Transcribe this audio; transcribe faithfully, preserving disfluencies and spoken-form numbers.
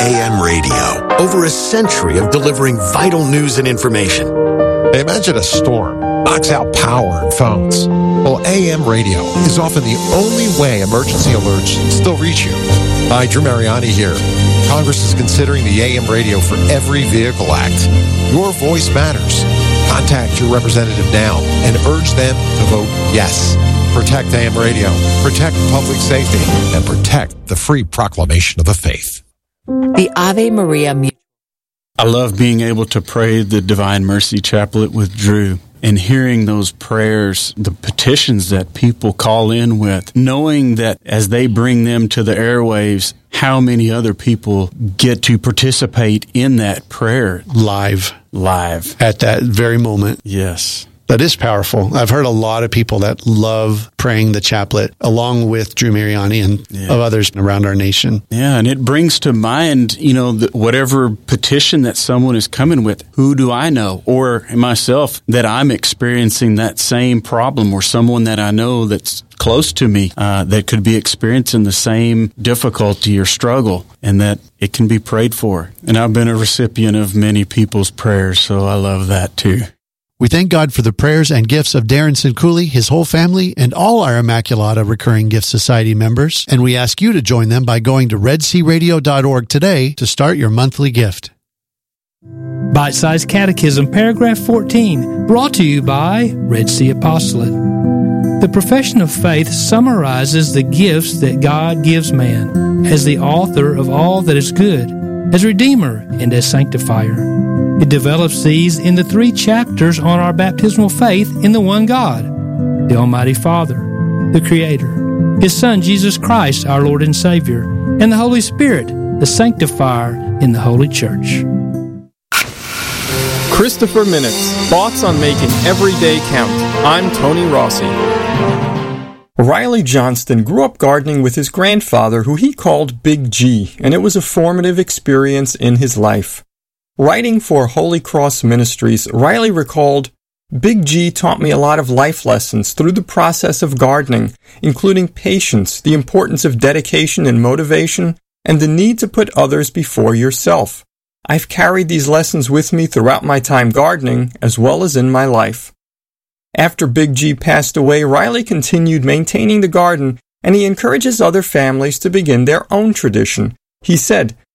A M radio. Over a century of delivering vital news and information. Imagine a storm knocks out power and phones. Well, A M radio is often the only way emergency alerts still reach you. Hi, Drew Mariani here. Congress is considering the A M radio for Every Vehicle Act. Your voice matters. Contact your representative now and urge them to vote yes. Protect A M radio, protect public safety, and protect the free proclamation of the faith. The Ave Maria music. I love being able to pray the Divine Mercy Chaplet with Drew and hearing those prayers, the petitions that people call in with, knowing that as they bring them to the airwaves, how many other people get to participate in that prayer. Live. Live. At that very moment. Yes. That is powerful. I've heard a lot of people that love praying the chaplet along with Drew Mariani and yeah. of others around our nation. Yeah, and it brings to mind, you know, the, whatever petition that someone is coming with, who do I know? Or myself, that I'm experiencing that same problem, or someone that I know that's close to me uh, that could be experiencing the same difficulty or struggle, and that it can be prayed for. And I've been a recipient of many people's prayers, so I love that too. We thank God for the prayers and gifts of Darren Sinculi, his whole family, and all our Immaculata Recurring Gift Society members, and we ask you to join them by going to red sea radio dot org today to start your monthly gift. Bite-Sized Catechism, paragraph fourteen, brought to you by Red Sea Apostolate. The profession of faith summarizes the gifts that God gives man as the author of all that is good, as Redeemer, and as Sanctifier. It develops these in the three chapters on our baptismal faith in the one God, the Almighty Father, the Creator, His Son, Jesus Christ, our Lord and Savior, and the Holy Spirit, the Sanctifier in the Holy Church. Christopher Minutes, thoughts on making every day count. I'm Tony Rossi. Riley Johnston grew up gardening with his grandfather, who he called Big G, and it was a formative experience in his life. Writing for Holy Cross Ministries, Riley recalled, Big G taught me a lot of life lessons through the process of gardening, including patience, the importance of dedication and motivation, and the need to put others before yourself. I've carried these lessons with me throughout my time gardening, as well as in my life. After Big G passed away, Riley continued maintaining the garden, and he encourages other families to begin their own tradition. He said,